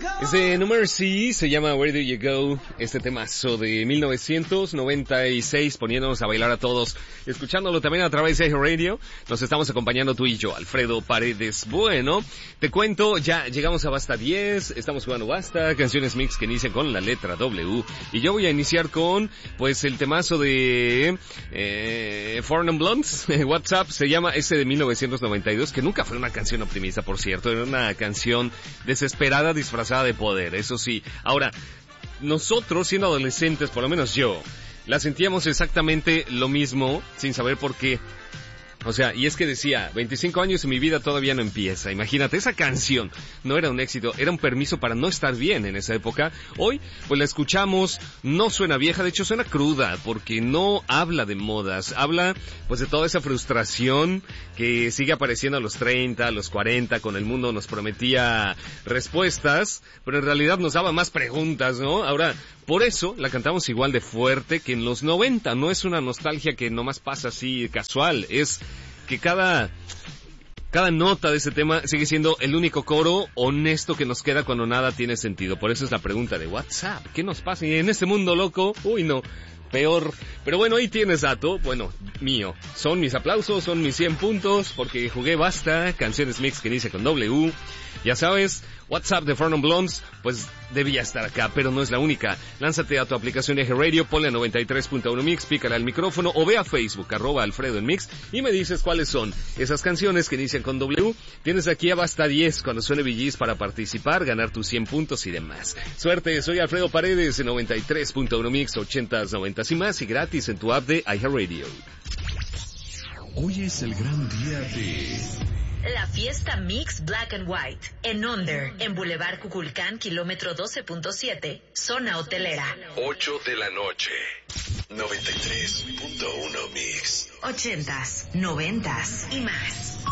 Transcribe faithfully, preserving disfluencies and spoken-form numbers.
Ese No Mercy se llama Where Do You Go, este temazo de mil novecientos noventa y seis, poniéndonos a bailar a todos, escuchándolo también a través de Radio. Nos estamos acompañando tú y yo, Alfredo Paredes. Bueno, te cuento, ya llegamos a Basta diez, estamos jugando Basta, canciones mix que inician con la letra W, y yo voy a iniciar con, pues, el temazo de eh, Four Non Blondes. WhatsApp se llama ese de mil novecientos noventa y dos, que nunca fue una canción optimista, por cierto, era una canción desesperada disfrazada de poder, eso sí. Ahora, nosotros siendo adolescentes, por lo menos yo, la sentíamos exactamente lo mismo, sin saber por qué. O sea, y es que decía, veinticinco años y mi vida todavía no empieza. Imagínate, esa canción no era un éxito, era un permiso para no estar bien en esa época. Hoy, pues la escuchamos, no suena vieja, de hecho suena cruda, porque no habla de modas, habla pues de toda esa frustración que sigue apareciendo a los treinta, a los cuarenta, con el mundo nos prometía respuestas, pero en realidad nos daba más preguntas, ¿no? Ahora, por eso la cantamos igual de fuerte que en los noventa, no es una nostalgia que nomás pasa así casual, es que cada cada nota de ese tema sigue siendo el único coro honesto que nos queda cuando nada tiene sentido. Por eso es la pregunta de WhatsApp, ¿qué nos pasa? Y en este mundo loco, uy no, peor. Pero bueno, ahí tienes dato, bueno, mío. Son mis aplausos, son mis cien puntos, porque jugué Basta, canciones mix que inicia con W. Ya sabes, WhatsApp de Four Non Blondes, pues debía estar acá, pero no es la única. Lánzate a tu aplicación de Radio, ponle a noventa y tres punto uno Mix, pícale al micrófono o ve a Facebook, arroba Alfredo en Mix, y me dices cuáles son esas canciones que inician con W. Tienes aquí a Basta diez cuando suene V Gs para participar, ganar tus cien puntos y demás. Suerte, soy Alfredo Paredes en noventa y tres punto uno Mix, ochentas, noventas y más, y gratis en tu app de iHeartRadio. Hoy es el gran día de... La fiesta Mix Black and White, en Onder, en Boulevard Cuculcán, kilómetro doce punto siete, zona hotelera. ocho de la noche, noventa y tres punto uno Mix. Ochentas, noventas y más.